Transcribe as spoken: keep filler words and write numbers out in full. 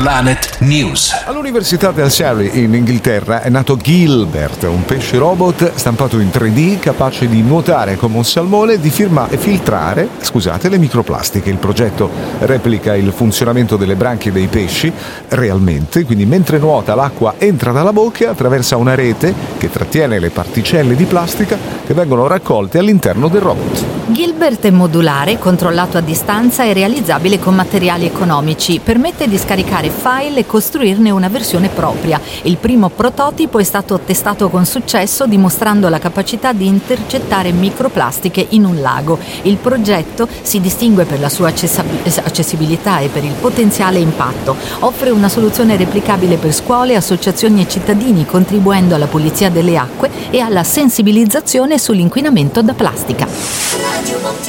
Planet News. All'Università del Surrey in Inghilterra è nato Gilbert, un pesce robot stampato in tre D capace di nuotare come un salmone e di firma- e filtrare scusate, le microplastiche. Il progetto replica il funzionamento delle branchie dei pesci realmente, quindi mentre nuota l'acqua entra dalla bocca e attraversa una rete che trattiene le particelle di plastica che vengono raccolte all'interno del robot. Gilbert è modulare, controllato a distanza e realizzabile con materiali economici. Permette di scaricare file e costruirne una versione propria. Il primo prototipo è stato testato con successo, dimostrando la capacità di intercettare microplastiche in un lago. Il progetto si distingue per la sua accessibilità e per il potenziale impatto. Offre una soluzione replicabile per scuole, associazioni e cittadini, contribuendo alla pulizia delle acque e alla sensibilizzazione sull'inquinamento da plastica.